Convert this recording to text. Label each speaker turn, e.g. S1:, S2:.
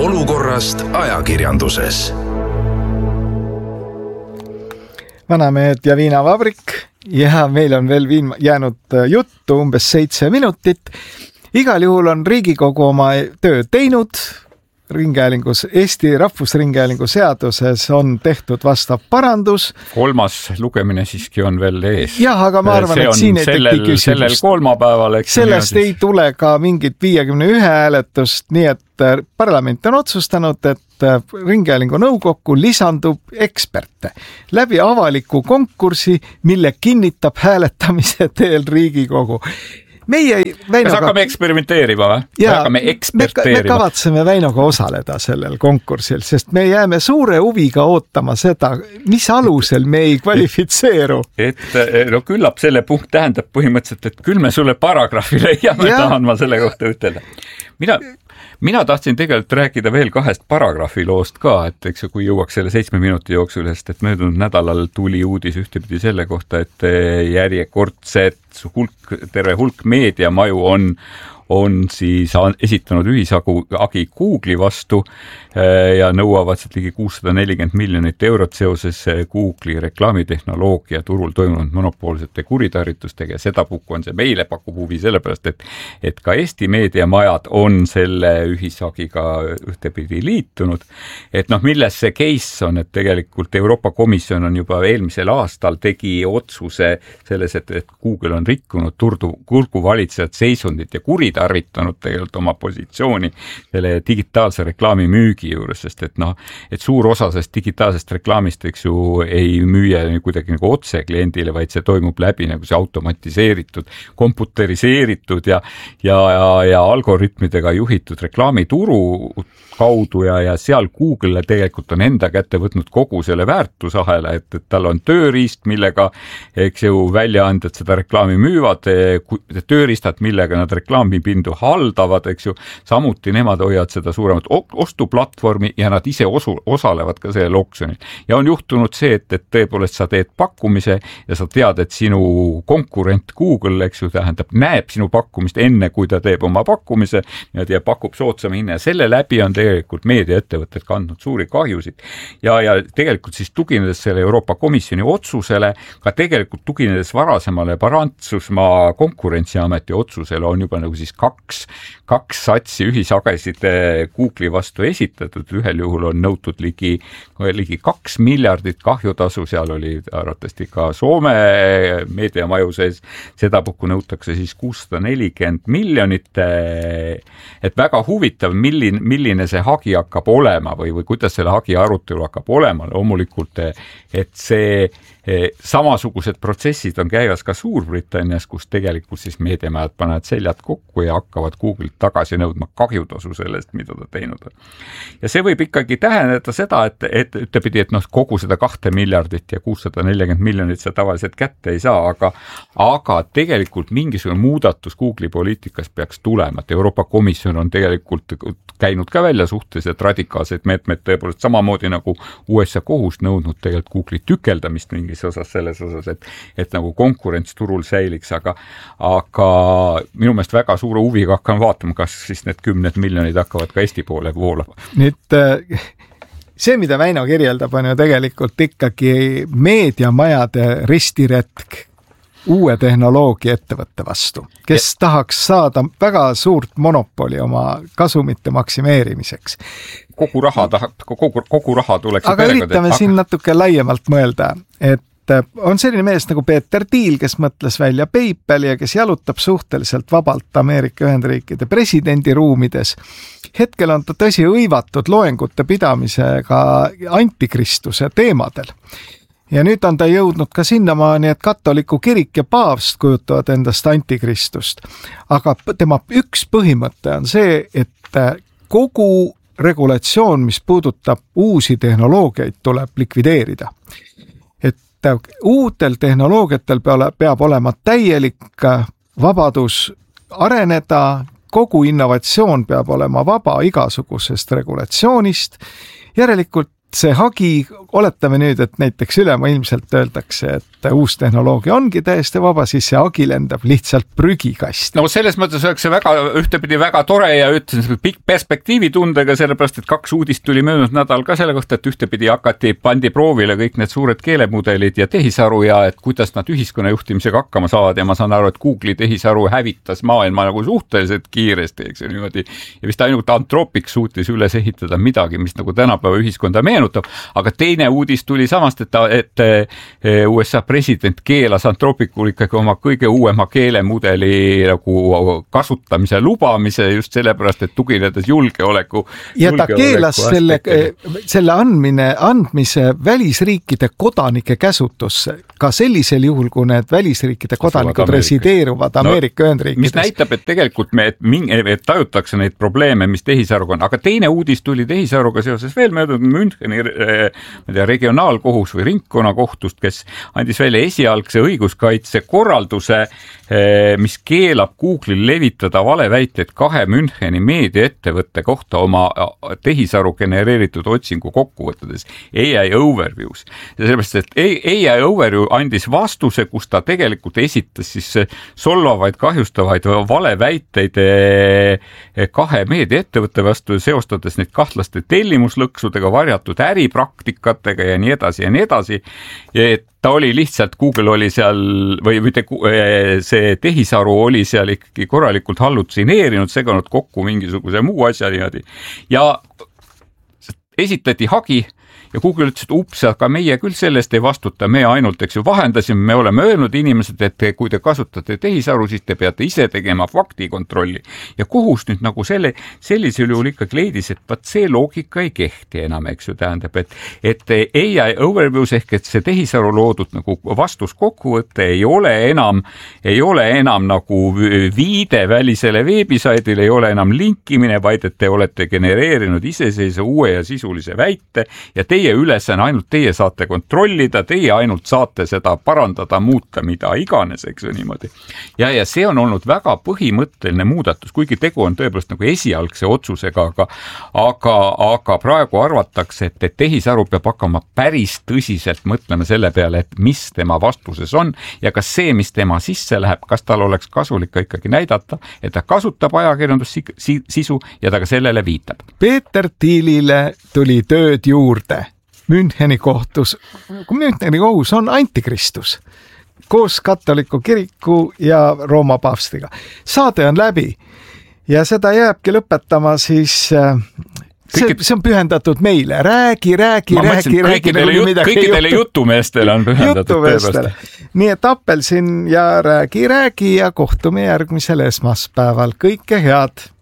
S1: olukorrast ajakirjanduses.
S2: Vanamehed ja viinavabrik ja meil on veel jäänud juttu umbes 7 minutit. Igal juhul on Riigikogu oma töö teinud. Eesti Rahvusringhäälingu seaduses on tehtud vastav parandus.
S3: 3. lugemine siiski on veel ees.
S2: Jah, aga ma arvan, et siin ei teki küsimust.
S3: Sellel kolmapäeval.
S2: Sellest ei tule ka mingit 51 hääletust, nii et parlament on otsustanud, et Ringhäälingu nõukokku lisandub eksperte läbi avaliku konkursi, mille kinnitab hääletamise teel Riigikogu.
S3: Kas hakkame eksperimenteerima või?
S2: Me kavatseme Väinoga osaleda sellel konkursil, sest me jääme suure huviga ootama seda, mis alusel me ei kvalifitseeru.
S3: Küllap selle punkt tähendab põhimõtteliselt, et küll me sulle paragrahvi leiame, tahan ma selle kohta ütelda. Mina tahtsin tegelikult rääkida veel 2 paragrahvi loost ka, et eks kui jõuaks selle 7 minuti jooksul, sest et möödunud nädalal tuli uudis ühtepidi selle kohta, et järjekordset terve hulk meediamaju on siis esitanud ühisagi Google'i vastu ja nõuavad ligi 640 miljonit eurot seoses Google'i reklaamitehnoloogia turul toimunud monopoolsete kuritarvitustega ja sedapuhku on see meile pakub huvi sellepärast, et ka Eesti meediamajad on selle ühishagiga ühtepidi liitunud. Et milles see case on, et tegelikult Euroopa Komisjon on juba eelmisel aastal tegi otsuse selles, et Google on rikkunud turguvalitsejat seisundit ja kuritarvitanud tegelikult oma positsiooni selle digitaalse reklaami müügi juures, sest et suur osa sellest digitaalsest reklaamist, eks ju, ei müüa kuidagi nagu otse kliendile, vaid see toimub läbi nagu see automatiseeritud, komputeriseeritud ja algoritmidega juhitud reklaamituru kaudu ja seal Google tegelikult on enda kätte võtnud kogu selle väärtusahela, et tal on tööriist, millega, eks ju, väljaandjad seda reklaami müüvad, tööriistad, millega nad reklaamipindu haldavad, eks ju, samuti nemad hoiavad seda suuremat ostuplatvormi ja nad ise osalevad ka sellel oksjonil. Ja on juhtunud see, et tõepoolest sa teed pakkumise ja sa tead, et sinu konkurent Google, eks ju, tähendab, näeb sinu pakkumist enne, kui ta teeb oma pakkumise ja pakub soodsama hinna ja selle läbi on tegelikult meediaettevõtted kandnud suuri kahjusid ja tegelikult siis tuginedes selle Euroopa Komisjoni otsusele, ka tegelikult tuginedes varasemale Prantsusmaa konkurentsiameti otsusele on juba nagu siis kaks satsi ühishagesid Google'i vastu esitatud, ühel juhul on nõutud ligi 2 miljardit kahjutasu, seal oli arvatavasti ka Soome meediamaju sees, sedapuhku nõutakse siis 640 miljonit, et väga huvitav, milline see hagi hakkab olema või kuidas selle hagi arutelu hakkab olema, loomulikult, et see samasugused protsessid on käivas ka Suurbritannias, kus tegelikult siis meediamajad panevad seljad kokku ja hakkavad Google'ilt tagasi nõudma kahjutasu sellest, mida ta teinud on. Ja see võib ikkagi tähendada seda, et ütlepidi, et kogu seda 2 miljardit ja 640 miljonit sa tavaliselt kätte ei saa, aga tegelikult mingisugune muudatus Google'i poliitikas peaks tulema, et Euroopa Komisjon on tegelikult käinud ka välja suhteliselt radikaalseid meetmeid, tõepoolest samamoodi nagu USA kohus nõudnud tegelikult Google'i tükeldamist mingis osas selles osas, et nagu konkurents turul säiliks, aga minu meelest väga suure huviga hakkan vaatama, kas siis need 10 miljonid hakkavad ka Eesti poole voolama.
S2: Nüüd see, mida Väino kirjeldab, on ju tegelikult ikkagi meediamajade ristiretk uue tehnoloogia ettevõtte vastu, kes tahaks saada väga suurt monopoli oma kasumite maksimeerimiseks.
S3: Kogu raha tuleks.
S2: Aga üritame siin natuke laiemalt mõelda, et on selline mees nagu Peeter Thiel, kes mõtles välja PayPali ja kes jalutab suhteliselt vabalt Ameerika Ühendriikide presidendi ruumides. Hetkel on ta tõsi hõivatud loengute pidamisega antikristuse teemadel. Ja nüüd on ta jõudnud ka sinnamaani, et katoliku kirik ja paavst kujutavad endast antikristust. Aga tema üks põhimõte on see, et kogu regulatsioon, mis puudutab uusi tehnoloogiaid, tuleb likvideerida. Et uutel tehnoloogiatel peab olema täielik vabadus areneda, kogu innovatsioon peab olema vaba igasugusest regulatsioonist, järelikult see hagi, oletame nüüd, et näiteks ülemaailmselt öeldakse, et uus tehnoloogia ongi täiesti vaba, siis see hagi lendab lihtsalt prügikasti.
S3: No selles mõttes oleks see ühtepidi väga tore ja ütlen pikk perspektiivitundega, sellepärast, et 2 uudist tuli möödunud nädal ka selle kohta, et ühtepidi pandi proovile kõik need suured keelemudelid ja tehisaru ja et kuidas nad ühiskonna juhtimisega hakkama saavad ja ma saan aru, et Google'i tehisaru hävitas maailma nagu suhteliselt kiiresti, eks niimoodi. Ja vist ainult Anthropic suutis üles ehitada midagi, mis nagu tänapäeva ühiskonda meenutab, aga teine uudis tuli samast, et USA president keelas Anthropicul ikkagi oma kõige uuema keelemudeli nagu kasutamise lubamise just sellepärast, et tuginedes julgeoleku.
S2: Ja ta keelas selle andmise välisriikide kodanike käsutusse, ka sellisel juhul, kui need välisriikide kodanikud resideeruvad Ameerika Ühendriikides.
S3: Mis näitab, et tegelikult et tajutakse neid probleeme, mis tehisaruga on, aga teine uudis tuli tehisaruga seoses veel möödunud Müncheni regionaalkohus või ringkonnakohtust, kes andis välja esialgse õiguskaitse korralduse, mis keelab Google'il levitada valeväiteid 2 Müncheni meediaettevõtte kohta oma tehisaru genereeritud otsingu kokkuvõttedes AI Overviews. Sellepärast, et AI Overview andis vastuse, kus ta tegelikult esitas siis solvavaid, kahjustavaid valeväiteid 2 meediaettevõtte vastu, seostades neid kahtlaste tellimuslõksudega, varjatud äripraktikatega ja nii edasi ja nii edasi. Et ta oli lihtsalt, Google oli seal, või see tehisaru oli seal ikkagi korralikult hallutsineerinud, seganud kokku mingisuguse muu asja niimoodi. Ja esitati hagi ja Google ütles, et ups, aga meie küll sellest ei vastuta, me ainult, eks ju, vahendasime, me oleme öelnud inimesed, et kui te kasutate tehisaru, siis te peate ise tegema faktikontrolli. Ja kohus nüüd nagu sellisel juhul ikkagi leidis, et vaat see loogika ei kehti enam, eks ju, tähendab, et AI Overviews ehk et see tehisaru loodud nagu vastuskokkuvõte ei ole enam nagu viide välisele veebisaidile, ei ole enam linkimine, vaid et te olete genereerinud iseseisva uue ja sisulise väite ja teie ülesanne, ainult teie saate kontrollida, teie ainult saate seda parandada, muuta, mida iganes, eks ju niimoodi. Ja see on olnud väga põhimõtteline muudatus, kuigi tegu on tõepoolest nagu esialgse otsusega, aga praegu arvatakse, et tehisaru peab hakkama päris tõsiselt mõtlema selle peale, et mis tema vastuses on ja kas see, mis tema sisse läheb, kas tal oleks kasulik ikkagi näidata, et ta kasutab ajakirjandussisu ja ta ka sellele viitab.
S2: Peeter Thielile tuli tööd juurde. Müncheni kohus on antikristus koos katoliku kiriku ja Rooma paavstiga. Saade on läbi ja seda jääbki lõpetama siis see on pühendatud meile. Räägi.
S3: Kõikidele jutumeestele on pühendatud.
S2: Nii et Appelsin ja räägi ja kohtume järgmisel esmaspäeval. Kõike head!